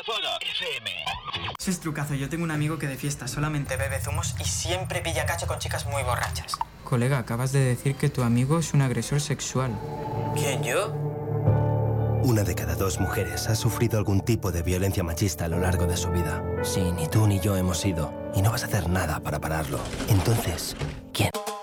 Fuego FM. Eso es trucazo. Yo tengo un amigo que de fiesta solamente bebe zumos y siempre pilla cacho con chicas muy borrachas. Colega, acabas de decir que tu amigo es un agresor sexual. ¿Quién, yo? 1 de cada 2 mujeres ha sufrido algún tipo de violencia machista a lo largo de su vida. Sí, ni tú ni yo hemos sido. Y no vas a hacer nada para pararlo. Entonces, ¿quién?